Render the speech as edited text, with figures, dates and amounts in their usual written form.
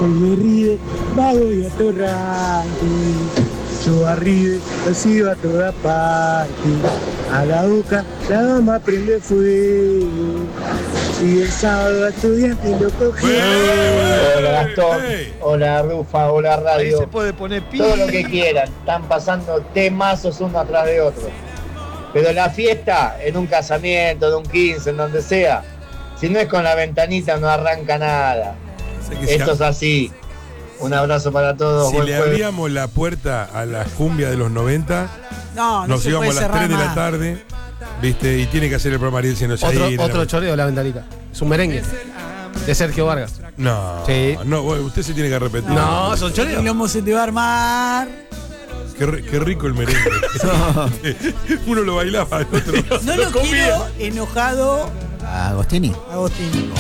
soy de River, vago y atorrante. Yo a River lo sigo a toda parte. A la Boca la dama prende fuego. Y el sábado a Estudiantes lo cogió. Hola Gastón, hola Rufa, hola Ahí Radio. se puede poner pi. Todo lo que quieran, están pasando temazos uno atrás de otro. Pero la fiesta, en un casamiento, en un 15, en donde sea, si no es con la ventanita no arranca nada. Esto es así. Un abrazo para todos. Si buen le jueves. abríamos la puerta a la cumbia de los 90, No, no nos se íbamos puede a las cerrar 3 de la más. tarde, ¿viste? Y tiene que hacer el programa Ariel Senoyaín. Otro choreo de la ventanita. Es un merengue. De Sergio Vargas. No, Sí. no, bueno, usted se tiene que arrepentir. No, son El choreos. lomo se te va a armar. Qué rico el merengue. Uno lo bailaba, el otro No lo quiero enojado Agostini. Agostini.